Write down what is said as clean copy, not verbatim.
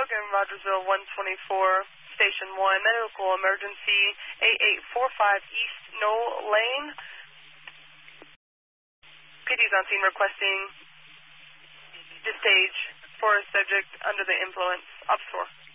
in Rogersville 124, Station 1, medical emergency 8845 East Knoll Lane. PD's on scene requesting the stage for a subject under the influence. Ops 4.